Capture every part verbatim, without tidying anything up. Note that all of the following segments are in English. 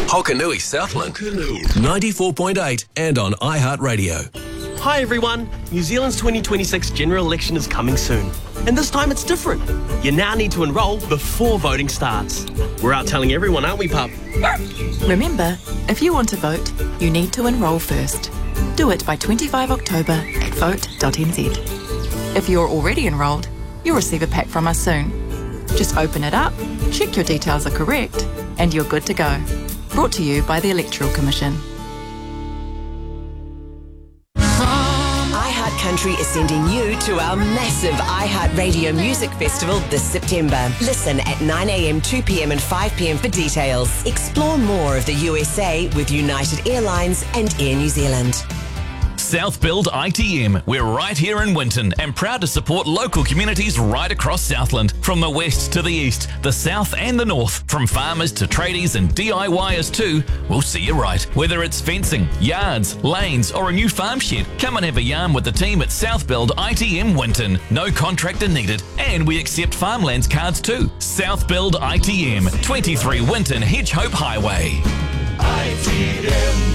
Hokanui Southland, ninety-four point eight and on iHeartRadio. Hi everyone, New Zealand's twenty twenty-six general election is coming soon. And this time it's different. You now need to enrol before voting starts. We're out telling everyone, aren't we, pup? Remember, if you want to vote, you need to enrol first. Do it by twenty-fifth of October at vote dot n z. If you're already enrolled, you'll receive a pack from us soon. Just open it up, check your details are correct, and you're good to go. Brought to you by the Electoral Commission. iHeartCountry is sending you to our massive iHeartRadio Music Festival this September. Listen at nine a m, two p m and five p m for details. Explore more of the U S A with United Airlines and Air New Zealand. South Build I T M. We're right here in Winton and proud to support local communities right across Southland. From the west to the east, the south and the north, from farmers to tradies and D I Y ers too, we'll see you right. Whether it's fencing, yards, lanes or a new farm shed, come and have a yarn with the team at South Build I T M Winton. No contractor needed, and we accept farmlands cards too. South Build I T M, twenty-three Winton Hedgehope Highway. I T M.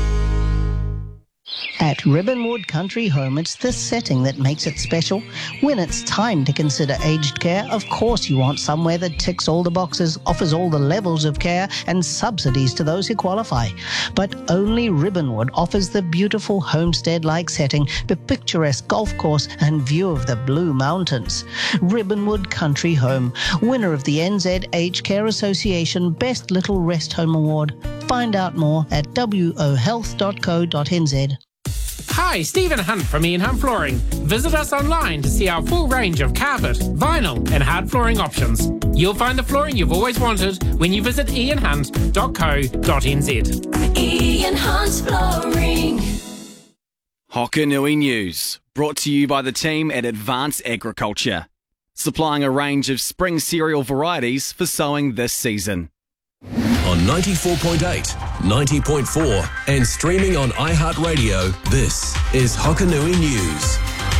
At Ribbonwood Country Home, it's this setting that makes it special. When it's time to consider aged care, of course you want somewhere that ticks all the boxes, offers all the levels of care and subsidies to those who qualify. But only Ribbonwood offers the beautiful homestead-like setting, the picturesque golf course and view of the Blue Mountains. Ribbonwood Country Home, winner of the N Z Aged Care Association Best Little Rest Home Award. Find out more at w o health dot co dot n z. Hi, Stephen Hunt from Ian Hunt Flooring. Visit us online to see our full range of carpet, vinyl and hard flooring options. You'll find the flooring you've always wanted when you visit ian hunt dot co dot n z. Ian Hunt Flooring. Hokanui News, brought to you by the team at Advanced Agriculture, supplying a range of spring cereal varieties for sowing this season. On ninety-four point eight, ninety point four and streaming on iHeartRadio, this is Hokanui News.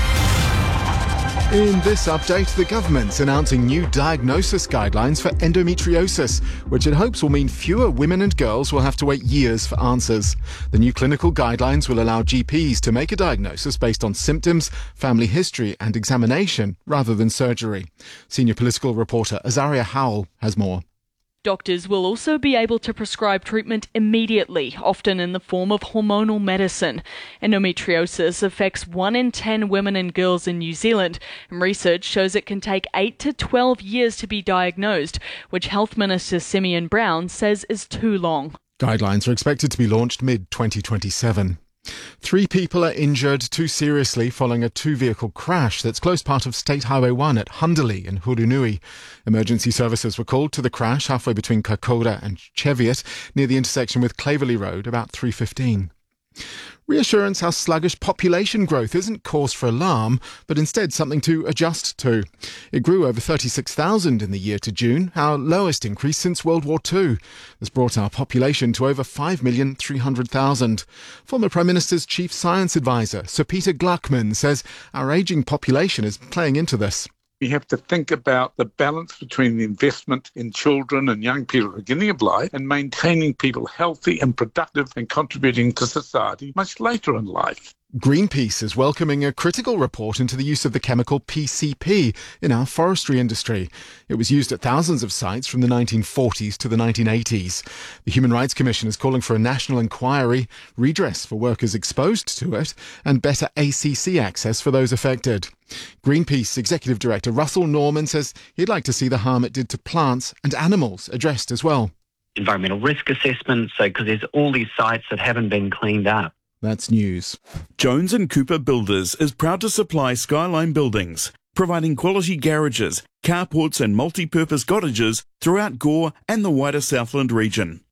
In this update, the government's announcing new diagnosis guidelines for endometriosis, which it hopes will mean fewer women and girls will have to wait years for answers. The new clinical guidelines will allow G Ps to make a diagnosis based on symptoms, family history and examination rather than surgery. Senior political reporter Azaria Howell has more. Doctors will also be able to prescribe treatment immediately, often in the form of hormonal medicine. Endometriosis affects one in ten women and girls in New Zealand, and research shows it can take eight to twelve years to be diagnosed, which Health Minister Simeon Brown says is too long. Guidelines are expected to be launched mid twenty twenty-seven. Three people are injured too seriously following a two-vehicle crash that's close part of State Highway one at Hunderley in Hurunui. Emergency services were called to the crash halfway between Kaikoura and Cheviot near the intersection with Claverley Road about three fifteen. Reassurance how sluggish population growth isn't cause for alarm, but instead something to adjust to. It grew over thirty-six thousand in the year to June, our lowest increase since World War Two. This brought our population to over five million three hundred thousand. Former Prime Minister's Chief Science Advisor, Sir Peter Gluckman, says our ageing population is playing into this. We have to think about the balance between the investment in children and young people at the beginning of life and maintaining people healthy and productive and contributing to society much later in life. Greenpeace is welcoming a critical report into the use of the chemical P C P in our forestry industry. It was used at thousands of sites from the nineteen forties to the nineteen eighties. The Human Rights Commission is calling for a national inquiry, redress for workers exposed to it, and better A C C access for those affected. Greenpeace Executive Director Russell Norman says he'd like to see the harm it did to plants and animals addressed as well. Environmental risk assessments, so because there's all these sites that haven't been cleaned up. That's news. Jones and Cooper Builders is proud to supply Skyline Buildings, providing quality garages, carports and multi-purpose cottages throughout Gore and the wider Southland region.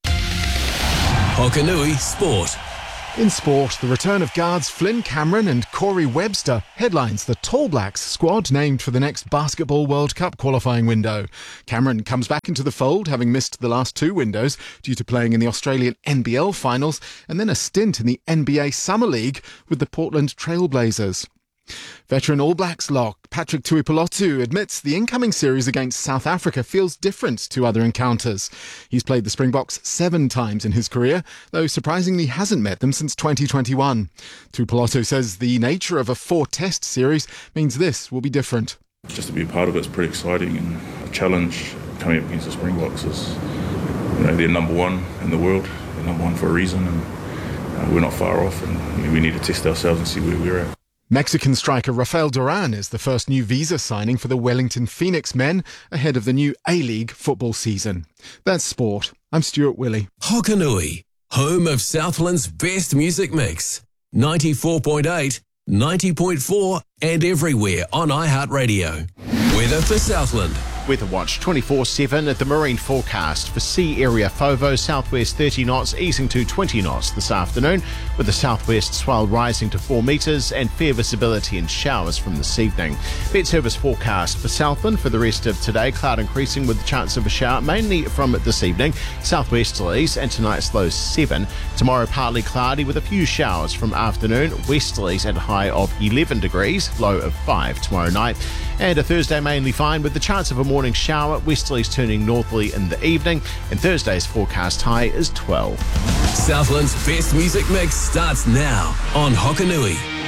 Hokanui Sport. In sport, the return of guards Flynn Cameron and Corey Webster headlines the Tall Blacks squad named for the next Basketball World Cup qualifying window. Cameron comes back into the fold, having missed the last two windows due to playing in the Australian N B L finals and then a stint in the N B A Summer League with the Portland Trail Blazers. Veteran All Blacks lock Patrick Tuipulotu admits the incoming series against South Africa feels different to other encounters. He's played the Springboks seven times in his career, though surprisingly hasn't met them since twenty twenty-one. Tuipulotu says the nature of a four-test series means this will be different. Just to be a part of it is pretty exciting, and a challenge coming up against the Springboks is, you know, they're number one in the world, they're number one for a reason, and uh, we're not far off, and we need to test ourselves and see where we're at. Mexican striker Rafael Duran is the first new visa signing for the Wellington Phoenix men ahead of the new A-League football season. That's sport. I'm Stuart Willey. Hokanui, home of Southland's best music mix. ninety-four point eight, ninety point four and everywhere on iHeartRadio. Weather for Southland. Weather Watch twenty-four seven at the marine forecast for sea area FOVO, southwest thirty knots, easing to twenty knots this afternoon, with the southwest swell rising to four metres and fair visibility and showers from this evening. Met Service forecast for Southland for the rest of today, cloud increasing with the chance of a shower, mainly from this evening, southwesterlies, and tonight's low seven. Tomorrow partly cloudy with a few showers from afternoon, westerlies at a high of eleven degrees, low of five tomorrow night. And a Thursday mainly fine with the chance of a morning shower, westerlies turning northerly in the evening, and Thursday's forecast high is twelve. Southland's best music mix starts now on Hokanui.